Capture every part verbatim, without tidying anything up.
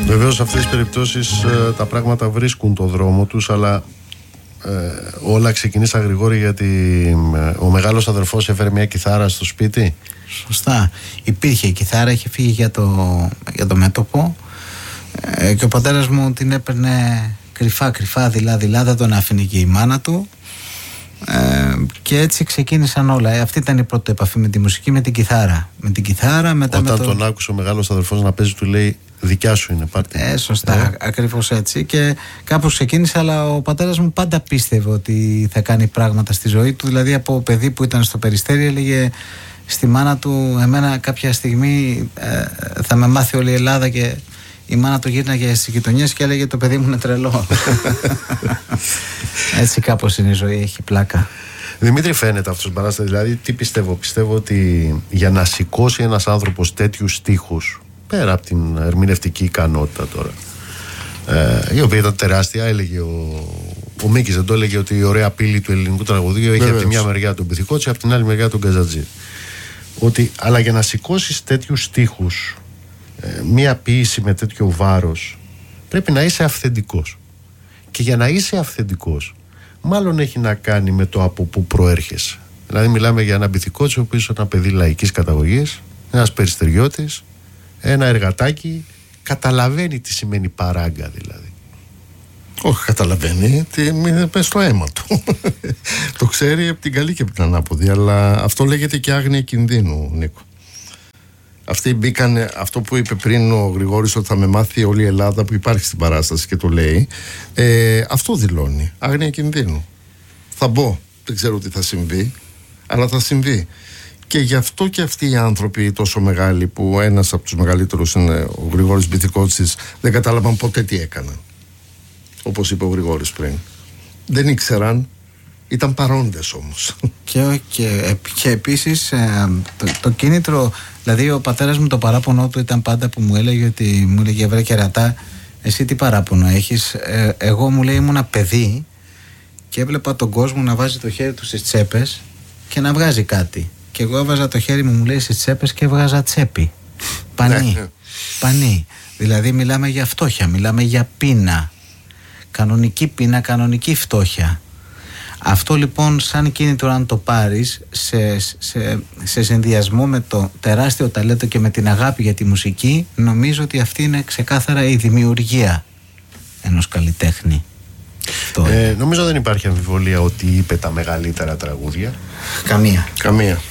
Βεβαίως σε αυτές τις περιπτώσεις ε, τα πράγματα βρίσκουν το δρόμο τους, αλλά ε, όλα ξεκινήσαν γρηγόρη γιατί ε, ο μεγάλος αδερφός έφερε μια κιθάρα στο σπίτι. Σωστά. Υπήρχε η κιθάρα, είχε φύγει για το, για το μέτωπο ε, και ο πατέρας μου την έπαιρνε κρυφά κρυφά, δειλά δειλά, δεν τον άφηνε και η μάνα του. Ε, και έτσι ξεκίνησαν όλα. Ε, αυτή ήταν η πρώτη επαφή με τη μουσική, με την κιθάρα. Με την κιθάρα, μετά Όταν με το... τον άκουσε ο μεγάλος αδερφός να παίζει, του λέει δικιά σου είναι, πάρτε. Ε, σωστά, ε. ακριβώς έτσι. Και κάπως ξεκίνησε, αλλά ο πατέρας μου πάντα πίστευε ότι θα κάνει πράγματα στη ζωή του. Δηλαδή από παιδί που ήταν στο Περιστέρι έλεγε στη μάνα του, εμένα κάποια στιγμή ε, θα με μάθει όλη η Ελλάδα, και η μάνα του γύρναγε στις γειτονιές και έλεγε το παιδί μου είναι τρελό. Έτσι κάπως είναι η ζωή, έχει πλάκα. Δημήτρη, φαίνεται αυτός παράσταση, δηλαδή τι πιστεύω. Πιστεύω ότι για να σηκώσει ένας άνθρωπος τέτοιους στίχους, πέρα από την ερμηνευτική ικανότητα τώρα, ε, η οποία ήταν τεράστια, έλεγε ο, ο Μίκης, δεν το έλεγε ότι η ωραία πύλη του ελληνικού τραγουδίου έχει από τη μια μεριά τον Πυθικότσι, από την άλλη μεριά τον Καζατζή. Ότι, αλλά για να σηκώσεις τέτοιους στίχους, ε, μία ποίηση με τέτοιο βάρος, πρέπει να είσαι αυθεντικός. Και για να είσαι αυθεντικός, μάλλον έχει να κάνει με το από πού προέρχεσαι. Δηλαδή, μιλάμε για έναν Πυθικότσι, ο οποίος είναι ένα παιδί λαϊκής καταγωγής, ένας περιστεριώτης, ένα εργατάκι, καταλαβαίνει τι σημαίνει παράγκα δηλαδή. Όχι, καταλαβαίνει, τι μες στο αίμα του. Το ξέρει από την καλή και από την ανάποδη, αλλά αυτό λέγεται και άγνοια κινδύνου, Νίκο. Αυτοί μπήκαν, αυτό που είπε πριν ο Γρηγόρης, ότι θα με μάθει όλη η Ελλάδα, που υπάρχει στην παράσταση και το λέει, ε, αυτό δηλώνει, άγνοια κινδύνου. Θα μπω, δεν ξέρω τι θα συμβεί, αλλά θα συμβεί. Και γι' αυτό και αυτοί οι άνθρωποι τόσο μεγάλοι, που ένας από τους μεγαλύτερους είναι ο Γρηγόρης Πυθικότσης, δεν κατάλαβαν ποτέ τι έκαναν. Όπως είπε ο Γρηγόρης πριν. Δεν ήξεραν, ήταν παρόντες όμως. Και, και, και επίσης ε, το, το κίνητρο, δηλαδή ο πατέρας μου, το παράπονο του ήταν πάντα που μου έλεγε ότι, μου έλεγε βρε κερατά, εσύ τι παράπονο έχεις? Ε, εγώ, μου λέει, ήμουνα παιδί και έβλεπα τον κόσμο να βάζει το χέρι του στις τσέπες και να βγάζει κάτι. Και εγώ έβαζα το χέρι μου, μου λέει, στις τσέπες και έβγαζα τσέπη. Πανί. Πανί. Δηλαδή μιλάμε για φτώχεια, μιλάμε για πείνα. Κανονική πείνα, κανονική φτώχεια. Αυτό λοιπόν σαν κίνητρο, αν το πάρεις σε, σε, σε συνδυασμό με το τεράστιο ταλέντο και με την αγάπη για τη μουσική, νομίζω ότι αυτή είναι ξεκάθαρα η δημιουργία ενός καλλιτέχνη. Ε, νομίζω δεν υπάρχει αμφιβολία ότι είπε τα μεγαλύτερα τραγούδια. Καμία. Καμία.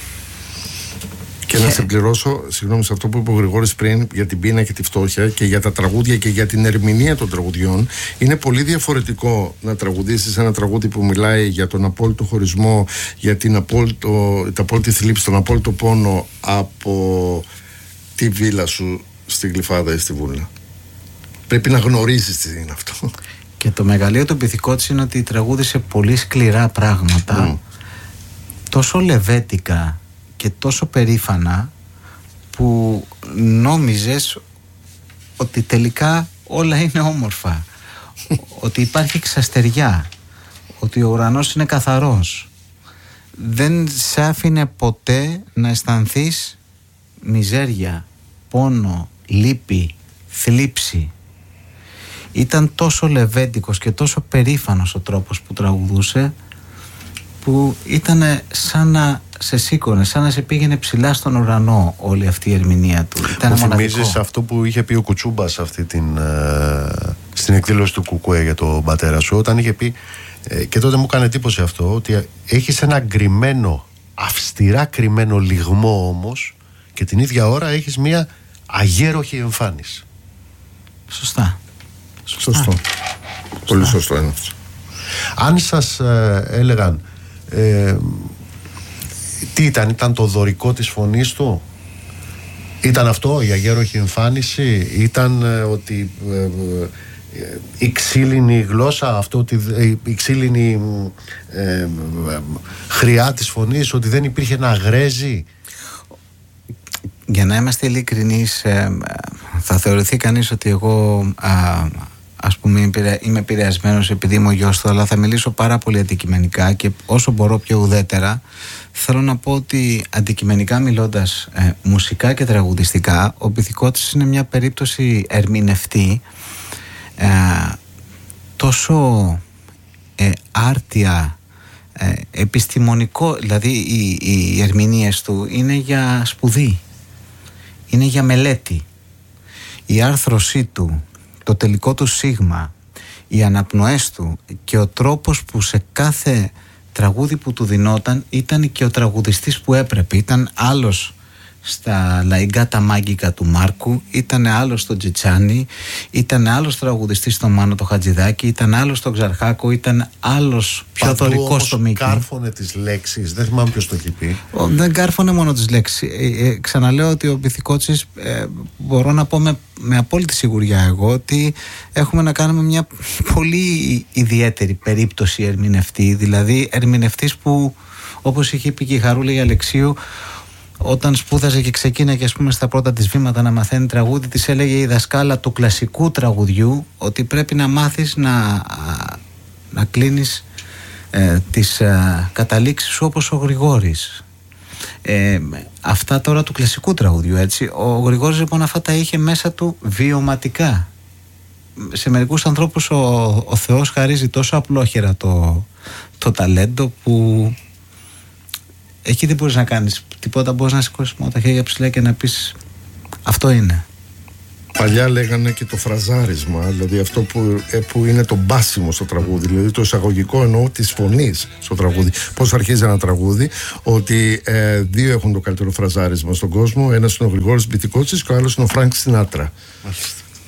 Και να σε πληρώσω, συγγνώμη, σε αυτό που είπε ο Γρηγόρης πριν για την πείνα και τη φτώχεια και για τα τραγούδια και για την ερμηνεία των τραγουδιών. Είναι πολύ διαφορετικό να τραγουδήσεις ένα τραγούδι που μιλάει για τον απόλυτο χωρισμό, για την απόλυτο, την απόλυτη θλίψη, τον απόλυτο πόνο, από τη βίλα σου στην Γλυφάδα ή στη Βούλα. Πρέπει να γνωρίζεις τι είναι αυτό. Και το μεγαλείο του Πυθικότσι είναι ότι τραγούδισε πολύ σκληρά πράγματα, mm. τόσο λεβέτικα και τόσο περήφανα, που νόμιζες ότι τελικά όλα είναι όμορφα, ότι υπάρχει ξαστεριά, ότι ο ουρανός είναι καθαρός. Δεν σε άφηνε ποτέ να αισθανθείς μιζέρια, πόνο, λύπη, θλίψη. Ήταν τόσο λεβέντικος και τόσο περήφανος ο τρόπος που τραγουδούσε, που ήταν σαν να σε σήκωνε, σαν να σε πήγαινε ψηλά στον ουρανό όλη αυτή η ερμηνεία του. Ήταν μου θυμίζεις αυτό που είχε πει ο Κουτσούμπας αυτή την, ε, στην εκδήλωση του Κουκουέ για τον πατέρα σου, όταν είχε πει, ε, και τότε μου έκανε εντύπωση αυτό, ότι έχεις ένα κρυμμένο, αυστηρά κρυμμένο λυγμό, όμως και την ίδια ώρα έχεις μια αγέροχη εμφάνιση. Σωστά. Σωστό. Σωστό. Πολύ σωστό είναι αυτό. Αν σας ε, έλεγαν ε, τι ήταν, ήταν το δωρικό της φωνής του, ήταν αυτό η αγέροχη εμφάνιση, ήταν ε, ότι ε, ε, η ξύλινη γλώσσα, αυτό ότι ε, η ξύλινη ε, ε, χρειά της φωνής, ότι δεν υπήρχε να γρέζει? Για να είμαστε ειλικρινείς, ε, θα θεωρηθεί κανείς ότι εγώ α, ας πούμε είμαι επηρεασμένος επειδή είμαι ο γιος του, αλλά θα μιλήσω πάρα πολύ αντικειμενικά και όσο μπορώ πιο ουδέτερα. Θέλω να πω ότι αντικειμενικά μιλώντας, ε, μουσικά και τραγουδιστικά, ο Πυθικότης είναι μια περίπτωση ερμηνευτή ε, τόσο ε, άρτια, ε, επιστημονικό, δηλαδή οι, οι ερμηνείες του είναι για σπουδή, είναι για μελέτη. Η άρθρωσή του, το τελικό του σίγμα, οι αναπνοές του και ο τρόπος που σε κάθε τραγούδι που του δινόταν ήταν και ο τραγουδιστής που έπρεπε. Ήταν άλλος στα Λαϊκά Μάγκικα του Μάρκου, ήταν άλλος στο Τζιτσάνι, ήταν άλλος τραγουδιστής στο Μάνο το Χατζηδάκη, ήταν άλλος στο Ξαρχάκο, ήταν άλλος πιο δωρικός στο Μίκη. Κάρφωνε τις λέξεις, δεν θυμάμαι ποιος το έχει πει. Ο, δεν κάρφωνε μόνο τις λέξεις. Ε, ε, ξαναλέω ότι ο Πυθικότσης, ε, μπορώ να πω με, με απόλυτη σιγουριά εγώ, ότι έχουμε να κάνουμε μια πολύ ιδιαίτερη περίπτωση ερμηνευτή, δηλαδή ερμηνευτής που, όπως είχε πει και η Χαρούλα Αλεξίου, όταν σπούδαζε και ξεκίναγε, ας πούμε, στα πρώτα της βήματα να μαθαίνει τραγούδι, της έλεγε η δασκάλα του κλασικού τραγουδιού ότι πρέπει να μάθεις να, να κλείνεις ε, τις ε, καταλήξεις σου όπως ο Γρηγόρης. Ε, αυτά τώρα του κλασικού τραγουδιού, έτσι. Ο Γρηγόρης λοιπόν αυτά τα είχε μέσα του βιωματικά. Σε μερικούς ανθρώπους ο, ο Θεός χαρίζει τόσο απλόχερα το, το ταλέντο που εκεί δεν μπορείς να κάνεις τίποτα, μπορείς να σηκώσεις μόνο τα χέρια ψηλά και να πεις αυτό είναι. Παλιά λέγανε και το φραζάρισμα, δηλαδή αυτό που, ε, που είναι το μπάσιμο στο τραγούδι, δηλαδή το εισαγωγικό εννοώ της φωνής στο τραγούδι. Πώς αρχίζει ένα τραγούδι, ότι ε, δύο έχουν το καλύτερο φραζάρισμα στον κόσμο, ένας είναι ο Γρηγόρης Πυθικότσης και ο άλλος είναι ο Φρανκ Σινάτρα.